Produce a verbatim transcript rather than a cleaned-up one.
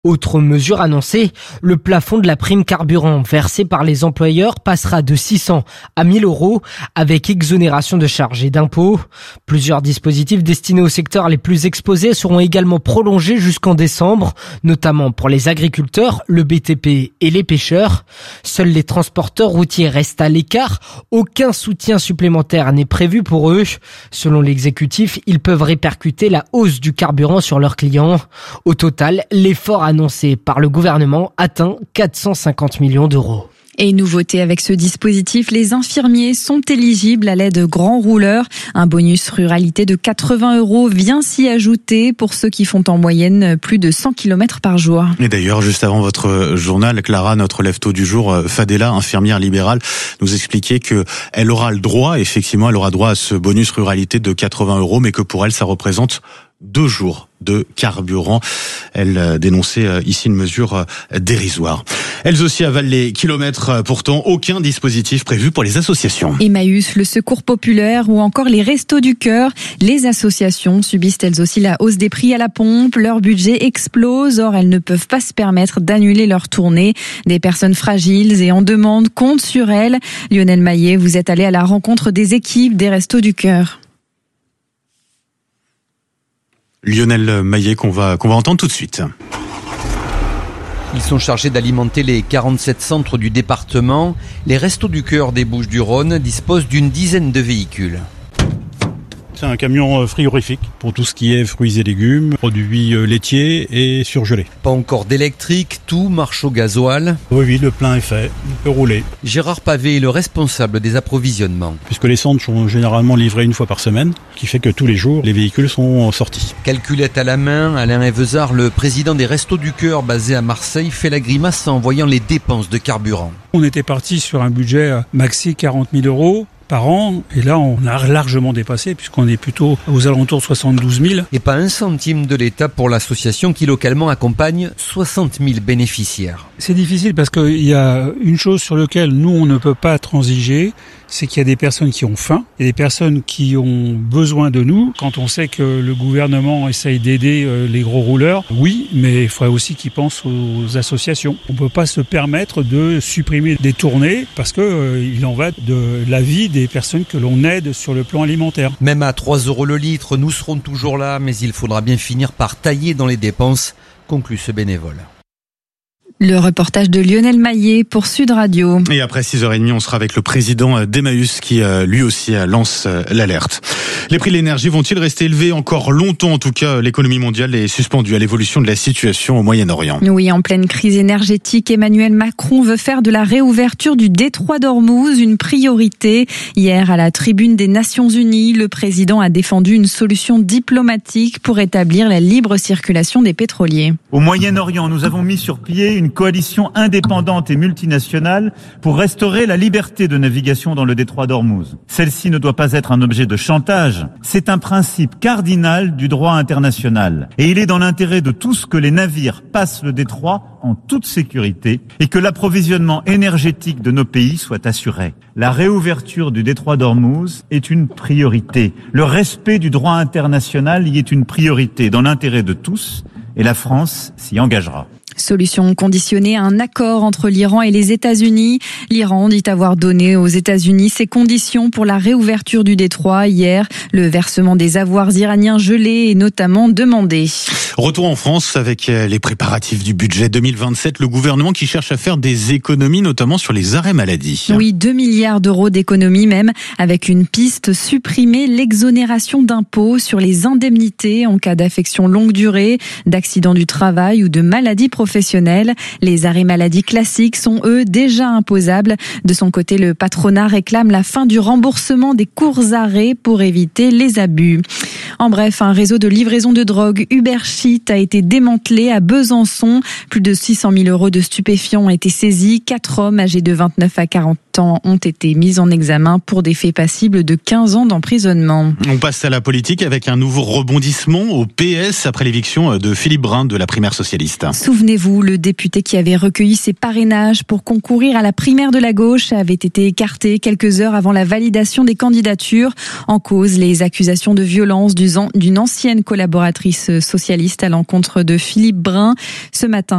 Autre mesure annoncée, le plafond de la prime carburant versée par les employeurs passera de six cents à mille euros avec exonération de charges et d'impôts. Plusieurs dispositifs destinés aux secteurs les plus exposés seront également prolongés jusqu'en décembre, notamment pour les agriculteurs, le B T P et les pêcheurs. Seuls les transporteurs routiers restent à l'écart. Aucun soutien supplémentaire n'est prévu pour eux. Selon l'exécutif, ils peuvent répercuter la hausse du carburant sur leurs clients. Au total, l'effort annoncé par le gouvernement atteint quatre cent cinquante millions d'euros. Et nouveauté avec ce dispositif, les infirmiers sont éligibles à l'aide grand rouleur. Un bonus ruralité de quatre-vingts euros vient s'y ajouter pour ceux qui font en moyenne plus de cent kilomètres par jour. Et d'ailleurs, juste avant votre journal, Clara, notre lève-tôt du jour, Fadela, infirmière libérale, nous expliquait que elle aura le droit, effectivement, elle aura droit à ce bonus ruralité de quatre-vingts euros, mais que pour elle, ça représente deux jours de carburant. Elle dénonçait ici une mesure dérisoire. Elles aussi avalent les kilomètres, pourtant aucun dispositif prévu pour les associations. Emmaüs, le Secours populaire ou encore les Restos du Cœur. Les associations subissent elles aussi la hausse des prix à la pompe. Leur budget explose, or elles ne peuvent pas se permettre d'annuler leur tournée. Des personnes fragiles et en demande comptent sur elles. Lionel Maillet, vous êtes allé à la rencontre des équipes des Restos du Cœur. Lionel Maillet qu'on va, qu'on va entendre tout de suite. Ils sont chargés d'alimenter les quarante-sept centres du département. Les Restos du Cœur des Bouches-du-Rhône disposent d'une dizaine de véhicules. C'est un camion frigorifique pour tout ce qui est fruits et légumes, produits laitiers et surgelés. Pas encore d'électrique, tout marche au gasoil. Oui, oui, le plein est fait, il peut rouler. Gérard Pavé est le responsable des approvisionnements. Puisque les centres sont généralement livrés une fois par semaine, ce qui fait que tous les jours, les véhicules sont sortis. Calculette à la main, Alain Evezard, le président des Restos du Cœur basé à Marseille, fait la grimace en voyant les dépenses de carburant. On était parti sur un budget maxi quarante mille euros. Par an, et là on a largement dépassé puisqu'on est plutôt aux alentours de soixante-douze mille. Et pas un centime de l'État pour l'association qui localement accompagne soixante mille bénéficiaires. C'est difficile parce qu'il y a une chose sur laquelle nous on ne peut pas transiger, c'est qu'il y a des personnes qui ont faim, il y a des personnes qui ont besoin de nous. Quand on sait que le gouvernement essaye d'aider les gros rouleurs, oui, mais il faudrait aussi qu'ils pensent aux associations. On ne peut pas se permettre de supprimer des tournées parce que euh, il en va de la vie des personnes que l'on aide sur le plan alimentaire. Même à trois euros le litre, nous serons toujours là, mais il faudra bien finir par tailler dans les dépenses, conclut ce bénévole. Le reportage de Lionel Maillet pour Sud Radio. Et après six heures trente, on sera avec le président d'Emmaüs qui lui aussi lance l'alerte. Les prix de l'énergie vont-ils rester élevés encore longtemps? En tout cas, l'économie mondiale est suspendue à l'évolution de la situation au Moyen-Orient. Oui, en pleine crise énergétique, Emmanuel Macron veut faire de la réouverture du détroit d'Ormuz une priorité. Hier, à la tribune des Nations Unies, le président a défendu une solution diplomatique pour établir la libre circulation des pétroliers. Au Moyen-Orient, nous avons mis sur pied une coalition indépendante et multinationale pour restaurer la liberté de navigation dans le détroit d'Ormuz. Celle-ci ne doit pas être un objet de chantage. C'est un principe cardinal du droit international. Et il est dans l'intérêt de tous que les navires passent le détroit en toute sécurité et que l'approvisionnement énergétique de nos pays soit assuré. La réouverture du détroit d'Ormuz est une priorité. Le respect du droit international y est une priorité dans l'intérêt de tous et la France s'y engagera. Solution conditionnée à un accord entre l'Iran et les États-Unis. L'Iran dit avoir donné aux États-Unis ses conditions pour la réouverture du détroit. Hier, le versement des avoirs iraniens gelés est notamment demandé. Retour en France avec les préparatifs du budget deux mille vingt-sept. Le gouvernement qui cherche à faire des économies, notamment sur les arrêts maladie. Oui, deux milliards d'euros d'économies même, avec une piste: supprimer l'exonération d'impôts sur les indemnités en cas d'affection longue durée, d'accident du travail ou de maladie professionnelle. Les arrêts maladie classiques sont, eux, déjà imposables. De son côté, le patronat réclame la fin du remboursement des courts arrêts pour éviter les abus. En bref, un réseau de livraison de drogue, Ubershit, a été démantelé à Besançon. Plus de six cent mille euros de stupéfiants ont été saisis. Quatre hommes âgés de vingt-neuf à quarante ans ont été mis en examen pour des faits passibles de quinze ans d'emprisonnement. On passe à la politique avec un nouveau rebondissement au P S après l'éviction de Philippe Brun de la primaire socialiste. Souvenez-vous, le député qui avait recueilli ses parrainages pour concourir à la primaire de la gauche avait été écarté quelques heures avant la validation des candidatures. En cause, les accusations de violence d'une ancienne collaboratrice socialiste à l'encontre de Philippe Brun. Ce matin,